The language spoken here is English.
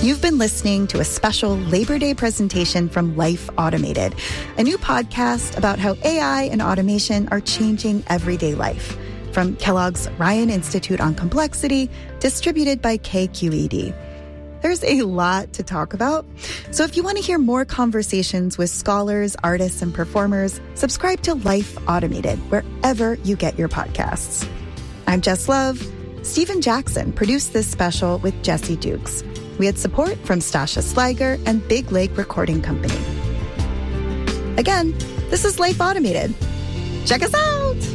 You've been listening to a special Labor Day presentation from Life Automated, a new podcast about how AI and automation are changing everyday life. From Kellogg's Ryan Institute on Complexity, distributed by KQED. There's a lot to talk about. So if you want to hear more conversations with scholars, artists, and performers, subscribe to Life Automated wherever you get your podcasts. I'm Jess Love. Stephen Jackson produced this special with Jesse Dukes. We had support from Stasha Sliger and Big Lake Recording Company. Again, this is Life Automated. Check us out!